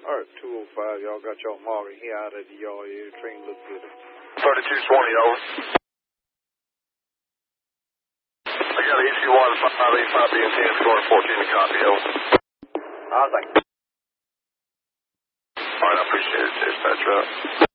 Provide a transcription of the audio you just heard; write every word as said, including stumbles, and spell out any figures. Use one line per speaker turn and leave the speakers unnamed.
All right, two oh five, y'all got y'all Morgan here out of the yard here. Train looks good.
thirty-two twenty, over. I got E C one, five eight five B and ten, scoring fourteen to copy, over.
I think.
All right, I appreciate it, dispatch, right?